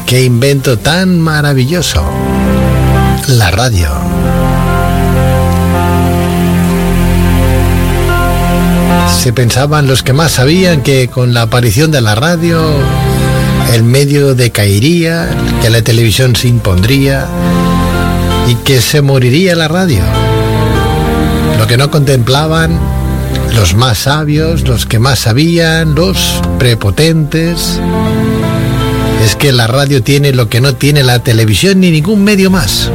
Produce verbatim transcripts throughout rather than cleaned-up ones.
Qué invento tan maravilloso. La radio. Se pensaban los que más sabían que con la aparición de la radio el medio decaería, que la televisión se impondría y que se moriría la radio. Lo que no contemplaban los más sabios, los que más sabían, los prepotentes, es que la radio tiene lo que no tiene la televisión ni ningún medio más.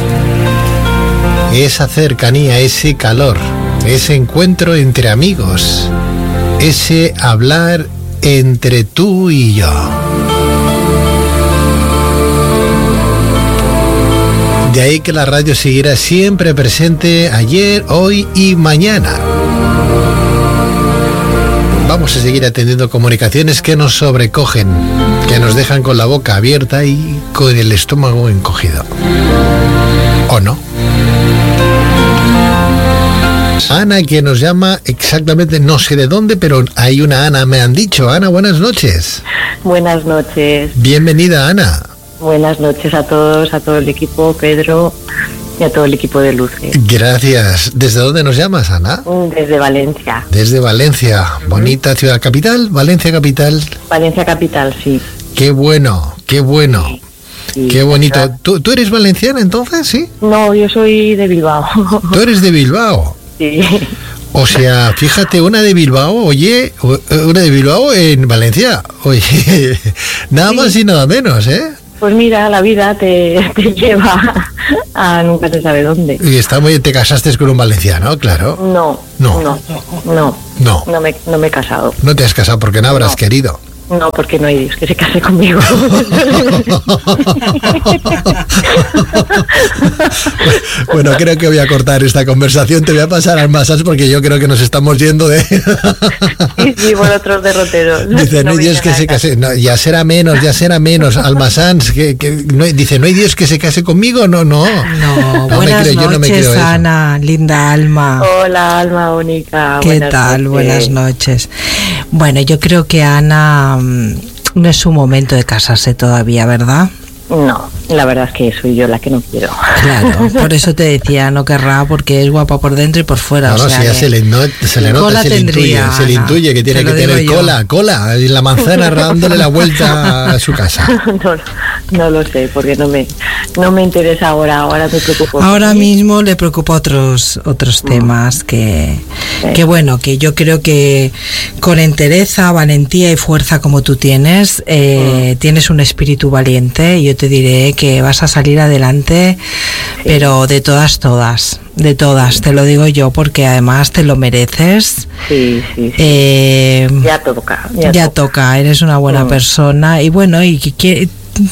Esa cercanía, ese calor, ese encuentro entre amigos, ese hablar entre tú y yo. De ahí que la radio siguiera siempre presente ayer, hoy y mañana. Vamos a seguir atendiendo comunicaciones que nos sobrecogen, que nos dejan con la boca abierta y con el estómago encogido. ¿O no? Ana, que nos llama exactamente no sé de dónde, pero hay una Ana, me han dicho. Ana, buenas noches. Buenas noches. Bienvenida, Ana. Buenas noches a todos, a todo el equipo, Pedro, y a todo el equipo de Luce. Gracias. ¿Desde dónde nos llamas, Ana? Desde Valencia. Desde Valencia. Bonita ciudad capital, Valencia capital. Valencia capital, sí. Qué bueno, qué bueno. Sí. Sí, qué bonito. ¿Tú, ¿Tú eres valenciana entonces, sí? No, yo soy de Bilbao. ¿Tú eres de Bilbao? Sí. O sea, fíjate, una de Bilbao, oye, una de Bilbao en Valencia, oye, nada sí. más y nada menos, ¿eh? Pues mira, la vida te, te lleva a nunca se sabe dónde. Y está muy, te casaste con un valenciano, claro. No, no, no, no, no, no me, no me he casado. No te has casado porque no habrás no. querido. No, porque no hay Dios que se case conmigo. Bueno, creo que voy a cortar esta conversación. Te voy a pasar al Masans porque yo creo que nos estamos yendo de... Sí, sí, por otros derroteros. Dice, no hay Dios que se case... No, ya será menos, ya será menos. Al Masans, que, que no, dice, ¿no hay Dios que se case conmigo? No, no. No, no buenas me creo, noches, yo no me creo Ana, eso. Linda alma. Hola, alma única. ¿Qué buenas tal? Noches. Buenas noches. Bueno, yo creo que Ana... no es su momento de casarse todavía, ¿verdad? No, la verdad es que soy yo la que no quiero. Claro, por eso te decía, no querrá porque es guapa por dentro y por fuera. No, o no, sea si ya que... se le, no, se le nota, se le intuye, Ana, se le intuye que tiene que tener cola, yo. cola, y la manzana dándole la vuelta a su casa. No, no lo sé, porque no me, no me interesa ahora, ahora me preocupo. Ahora mismo le preocupa otros, otros mm. temas que, sí. que bueno, que yo creo que con entereza, valentía y fuerza como tú tienes, eh, mm. tienes un espíritu valiente y yo te diré que vas a salir adelante, sí. pero de todas, todas, de todas, te lo digo yo, porque además te lo mereces. Sí, sí, sí. Eh, ya toca. Ya, ya toca. toca, eres una buena mm. persona y bueno, y que quiere...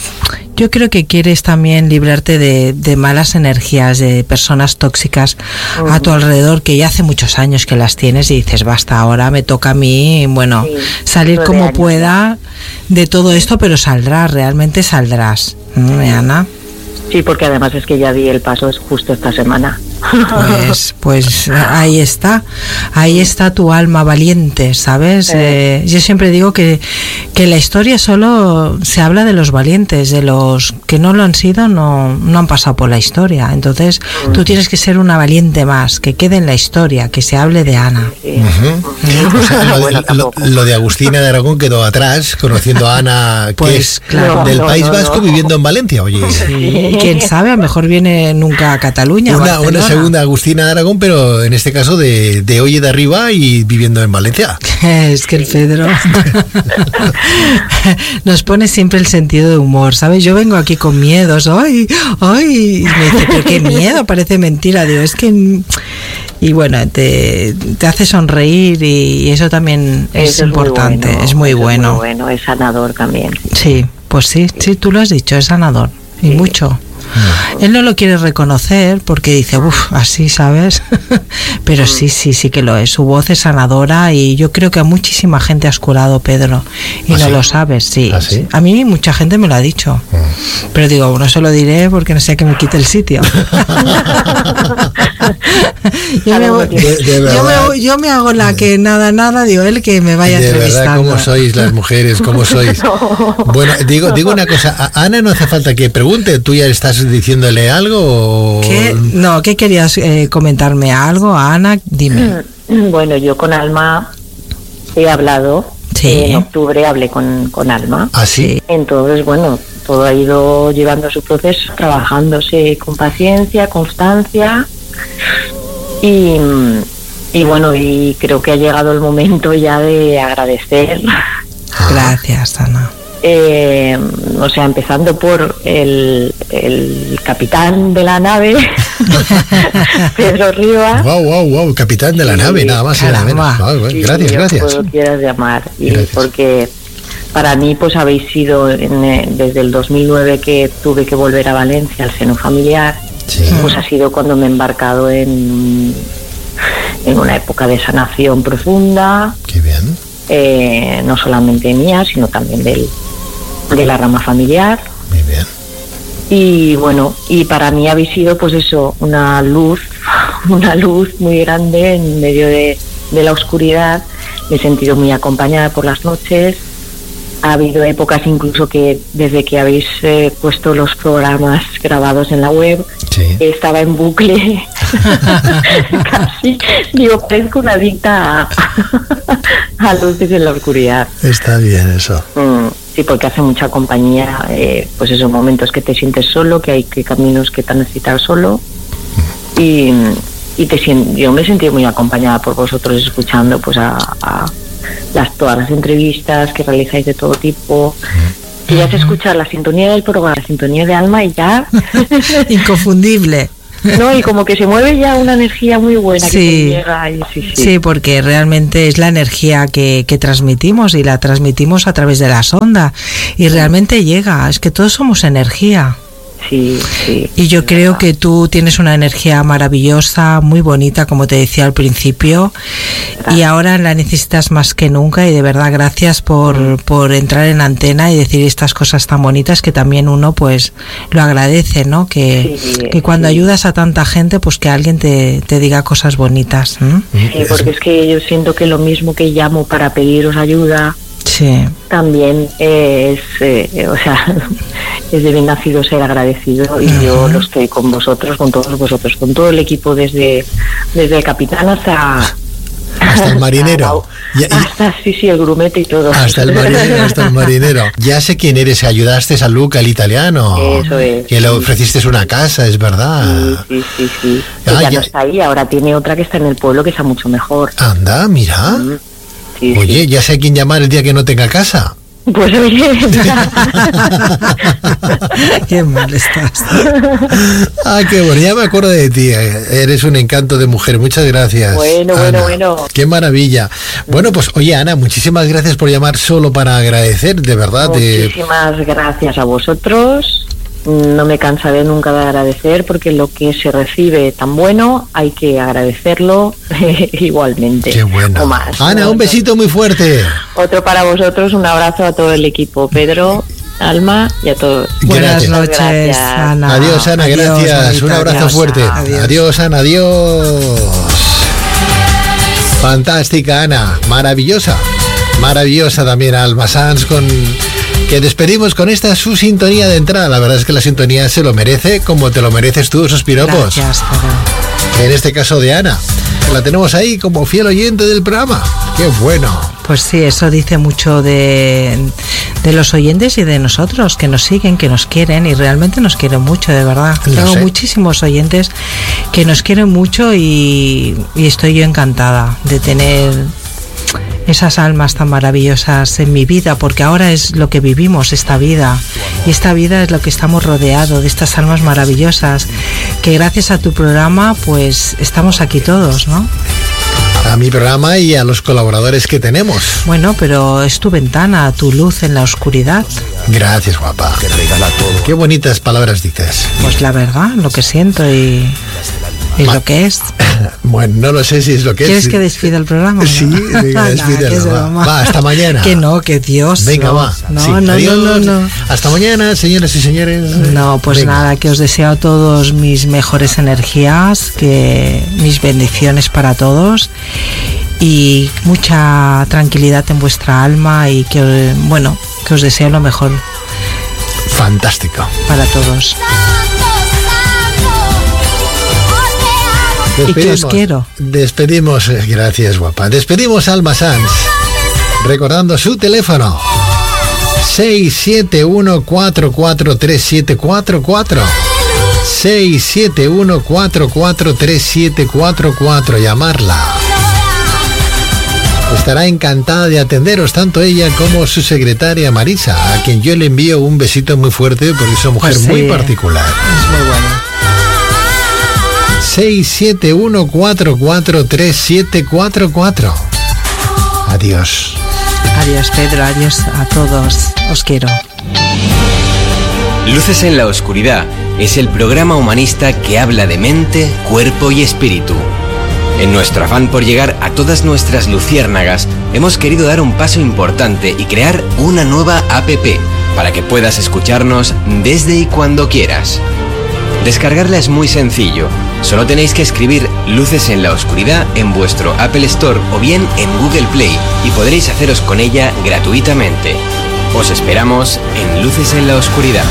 Yo creo que quieres también librarte de, de malas energías, de personas tóxicas uh-huh. a tu alrededor, que ya hace muchos años que las tienes y dices, basta, ahora me toca a mí, bueno, sí, salir como años, pueda de todo esto, pero saldrás, realmente saldrás, ¿no, Ana? Sí, porque además es que ya di el paso es justo esta semana. Pues, pues ahí está, ahí está tu alma valiente, ¿sabes? Eh, yo siempre digo que, que la historia solo se habla de los valientes, de los que no lo han sido, no, no han pasado por la historia. Entonces mm. tú tienes que ser una valiente más, que quede en la historia, que se hable de Ana. Sí. Uh-huh. O sea, lo, bueno, de, lo, lo de Agustina de Aragón quedó atrás, conociendo a Ana, pues, que es claro, del no, País no, Vasco, no. viviendo en Valencia, oye. Sí. ¿Quién sabe? A lo mejor viene nunca a Cataluña. Una, una segunda Agustina de Aragón, pero en este caso de, de Oye de Arriba y viviendo en Valencia. Es que el Pedro nos pone siempre el sentido de humor, ¿sabes? Yo vengo aquí con miedos, ¡ay! ¡Ay! Y me dice, pero qué miedo, parece mentira. Digo, es que... Y bueno, te, te hace sonreír y eso también es, es importante, muy bueno, es muy bueno. Es muy bueno, es sanador también. Sí, pues sí, sí, tú lo has dicho, es sanador, y sí. mucho. Él no lo quiere reconocer porque dice, uff, así, ¿sabes? Pero sí, sí, sí que lo es. Su voz es sanadora y yo creo que a muchísima gente has curado, Pedro. Y ¿Ah, no sí? lo sabes, sí. ¿Ah, sí? A mí mucha gente me lo ha dicho. Pero digo, no se lo diré porque no sé que me quite el sitio. yo, me voy, de, de yo, me, yo me hago la que nada, nada, digo él que me vaya de entrevistando. verdad, ¿cómo sois las mujeres? ¿Cómo sois? No. Bueno, digo, digo una cosa, a Ana no hace falta que pregunte, ¿tú ya estás diciéndole algo o...? ¿Qué? No, ¿qué querías eh, comentarme algo, Ana? Dime. Bueno, yo con Alma he hablado, Sí. eh, en octubre hablé con, con Alma. ¿Ah, sí? Entonces, bueno, todo ha ido llevando su proceso, trabajándose con paciencia, constancia y, y bueno, y creo que ha llegado el momento ya de agradecer. Gracias, Ana. Eh, o sea, empezando por el, el capitán de la nave, Pedro Rivas. Wow, wow, wow, capitán de la Sí, nave, nada más y nada menos. caramba. Wow, Sí, gracias, sí, gracias. como lo quieras llamar. Y Gracias. porque para mí, pues habéis sido en, eh, desde el dos mil nueve que tuve que volver a Valencia al seno familiar, Sí. pues ha sido cuando me he embarcado en, en una época de sanación profunda, Qué bien. eh, no solamente mía, sino también del, de la rama familiar. Muy bien. Y bueno, y para mí habéis sido pues eso, una luz, una luz muy grande en medio de, de la oscuridad. Me he sentido muy acompañada por las noches. Ha habido épocas incluso que desde que habéis eh, puesto los programas grabados en la web, Sí. estaba en bucle. Casi, digo, parezco una adicta a, a luces en la oscuridad. Está bien eso. Mm, sí, porque hace mucha compañía, eh, pues esos momentos que te sientes solo, que hay que caminos que te necesitas solo. Y, y te sien- yo me he sentido muy acompañada por vosotros escuchando pues a, a las, todas las entrevistas que realizáis de todo tipo. Y ya se escucha la sintonía del programa, la sintonía de Alma y ya... Inconfundible. No, y como que se mueve ya una energía muy buena que Sí. te llega y sí, sí. Sí, porque realmente es la energía que, que transmitimos y la transmitimos a través de la sonda y realmente llega, es que todos somos energía. Sí, sí. Y yo creo que tú tienes una energía maravillosa, muy bonita, como te decía al principio, y ahora la necesitas más que nunca y de verdad gracias por, por entrar en antena y decir estas cosas tan bonitas que también uno pues lo agradece, ¿no? Que, Sí, que cuando sí. ayudas a tanta gente pues que alguien te, te diga cosas bonitas, ¿no? Sí, porque es que yo siento que lo mismo que llamo para pediros ayuda, Sí. también es, eh, o sea, es de bien nacido ser agradecido y yo lo estoy con vosotros, con todos vosotros, con todo el equipo desde, desde el capitán hasta... Hasta el marinero. Hasta, Ya- ya- hasta, sí, sí, el grumete y todo. Hasta el marinero, hasta el marinero. Ya sé quién eres, ayudaste a Luca, el italiano. Eso es. Que le ofreciste una casa, es verdad. Sí, sí, sí, sí. Que Ah, ya, ya- no está ahí, ahora tiene otra que está en el pueblo que está mucho mejor. Anda, mira. Mm, sí, Oye, sí. ya sé a quién llamar el día que no tenga casa. Pues oye, Qué mal estás. Ah, qué bueno, ya me acuerdo de ti. Eres un encanto de mujer. Muchas gracias. Bueno, bueno, Ana. bueno. Qué maravilla. Bueno, pues oye, Ana, muchísimas gracias por llamar solo para agradecer, de verdad. de- muchísimas gracias a vosotros. No me cansaré nunca de agradecer porque lo que se recibe tan bueno hay que agradecerlo igualmente. Qué O bueno. más. Ana, un besito muy fuerte. Otro para vosotros, un abrazo a todo el equipo, Pedro, Alma y a todos. Buenas Gracias. noches, Gracias. Ana. Adiós, Ana, Adiós, gracias. bonita, Un abrazo adiós. fuerte. Adiós. Adiós, Ana, adiós. Fantástica, Ana. Maravillosa. Maravillosa también Alma Sanz, con que despedimos con esta su sintonía de entrada. La verdad es que la sintonía se lo merece, como te lo mereces tú, esos piropos. Gracias, Pedro. En este caso de Ana, que la tenemos ahí como fiel oyente del programa. ¡Qué bueno! Pues sí, eso dice mucho de, de los oyentes y de nosotros, que nos siguen, que nos quieren y realmente nos quieren mucho, de verdad. Lo Tengo sé. muchísimos oyentes que nos quieren mucho y, y estoy yo encantada de tener esas almas tan maravillosas en mi vida, porque ahora es lo que vivimos, esta vida, y esta vida es lo que estamos rodeados de estas almas maravillosas, que gracias a tu programa pues estamos aquí todos, ¿no? A mi programa y a los colaboradores que tenemos. Bueno, pero es tu ventana, tu luz en la oscuridad. Gracias, guapa. que regala todo. Qué bonitas palabras dices. Pues la verdad, lo que siento y, ¿Es Ma- lo que es? Bueno, no lo sé si es lo que ¿Quieres es. que despida el programa? ¿No? Sí, diga, Nah, despídelo, que es va. broma. Va, hasta mañana. Que no, que Dios. Venga, no. va. No, Sí, no, adiós. no, no, no. Hasta mañana, señoras y señores. No, pues Venga. nada, que os deseo a todos mis mejores energías, que mis bendiciones para todos y mucha tranquilidad en vuestra alma y que, bueno, que os deseo lo mejor Fantástico. para todos. Y que os quiero. Despedimos, eh, gracias guapa. Despedimos a Alma Sanz, recordando su teléfono. seis siete uno cuatro cuatro tres siete cuatro cuatro. seis siete uno cuatro cuatro tres siete cuatro cuatro. Llamarla. Estará encantada de atenderos tanto ella como su secretaria Marisa, a quien yo le envío un besito muy fuerte porque es una mujer Pues sí, muy particular. Es muy bueno. seis siete uno cuatro cuatro tres siete cuatro cuatro. Adiós. Adiós, Pedro, adiós a todos. Os quiero. Luces en la Oscuridad es el programa humanista que habla de mente, cuerpo y espíritu. En nuestro afán por llegar a todas nuestras luciérnagas, hemos querido dar un paso importante y crear una nueva app para que puedas escucharnos desde y cuando quieras. Descargarla es muy sencillo. Solo tenéis que escribir Luces en la Oscuridad en vuestro Apple Store o bien en Google Play y podréis haceros con ella gratuitamente. Os esperamos en Luces en la Oscuridad.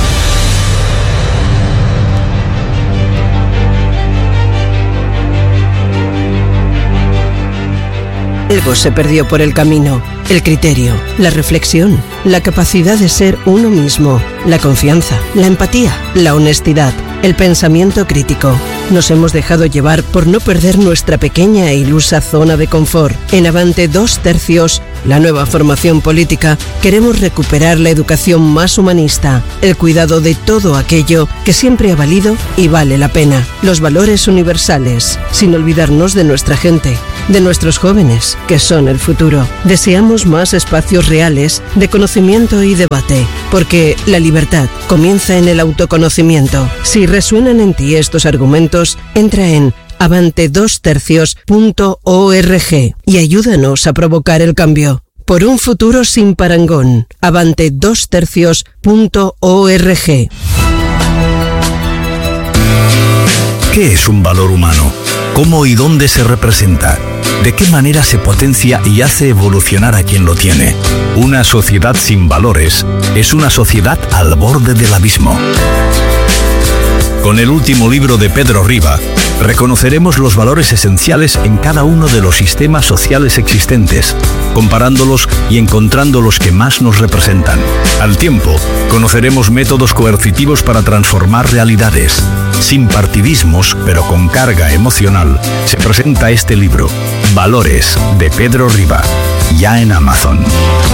Algo se perdió por el camino. El criterio, la reflexión, la capacidad de ser uno mismo, la confianza, la empatía, la honestidad, el pensamiento crítico. Nos hemos dejado llevar por no perder nuestra pequeña e ilusa zona de confort. En Avante dos tercios, la nueva formación política, queremos recuperar la educación más humanista, el cuidado de todo aquello que siempre ha valido y vale la pena. Los valores universales, sin olvidarnos de nuestra gente, de nuestros jóvenes, que son el futuro. Deseamos más espacios reales de conocimiento y debate, porque la libertad comienza en el autoconocimiento. Si resuenan en ti estos argumentos, entra en avante dos tercios punto org y ayúdanos a provocar el cambio. Por un futuro sin parangón. avante dos tercios punto org. ¿Qué es un valor humano? ¿Cómo y dónde se representa? ¿De qué manera se potencia y hace evolucionar a quien lo tiene? Una sociedad sin valores es una sociedad al borde del abismo. Con el último libro de Pedro Riba, reconoceremos los valores esenciales en cada uno de los sistemas sociales existentes, comparándolos y encontrando los que más nos representan. Al tiempo, conoceremos métodos coercitivos para transformar realidades. Sin partidismos, pero con carga emocional, se presenta este libro, Valores, de Pedro Riba, ya en Amazon.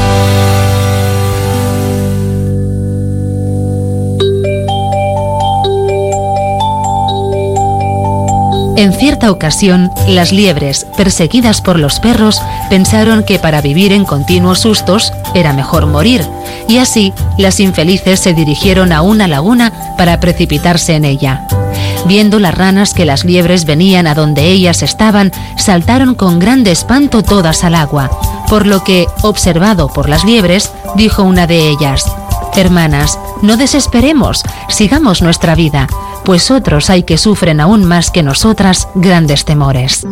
En cierta ocasión, las liebres, perseguidas por los perros, pensaron que para vivir en continuos sustos era mejor morir, y así las infelices se dirigieron a una laguna para precipitarse en ella. Viendo las ranas que las liebres venían a donde ellas estaban, saltaron con grande espanto todas al agua, por lo que, observado por las liebres, dijo una de ellas: «Hermanas, no desesperemos, sigamos nuestra vida, pues otros hay que sufren aún más que nosotras grandes temores».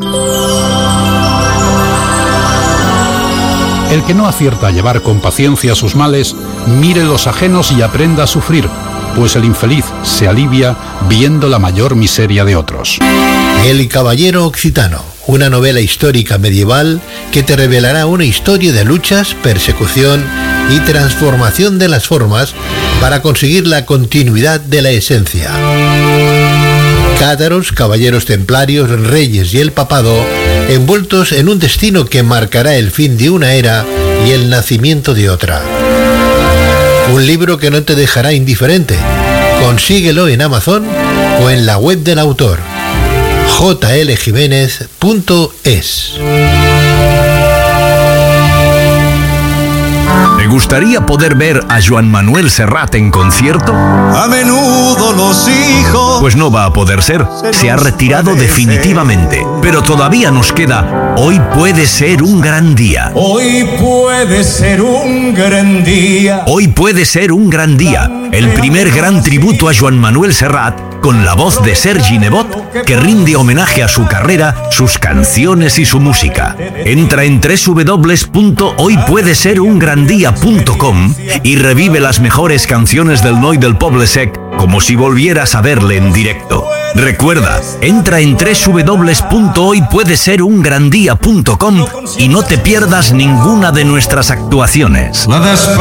El que no acierta a llevar con paciencia sus males, mire los ajenos y aprenda a sufrir, pues el infeliz se alivia viendo la mayor miseria de otros. El Caballero Occitano, una novela histórica medieval que te revelará una historia de luchas, persecución y transformación de las formas para conseguir la continuidad de la esencia. Cátaros, caballeros templarios, reyes y el papado, envueltos en un destino que marcará el fin de una era y el nacimiento de otra. Un libro que no te dejará indiferente. Consíguelo en Amazon o en la web del autor, j l jiménez punto es. gustaría poder ver a Joan Manuel Serrat en concierto? A menudo los hijos... Pues no va a poder ser. Se ha retirado definitivamente. Pero todavía nos queda Hoy puede ser un gran día. Hoy puede ser un gran día. Hoy puede ser un gran día. El primer gran tributo a Joan Manuel Serrat con la voz de Sergi Nebot, que rinde homenaje a su carrera, sus canciones y su música. Entra en doble u doble u doble u punto hoy puede ser un gran día punto com y revive las mejores canciones del Noi del Poble Sec como si volvieras a verle en directo. Recuerda, entra en doble u doble u doble u punto hoy puede ser un gran día punto com y no te pierdas ninguna de nuestras actuaciones.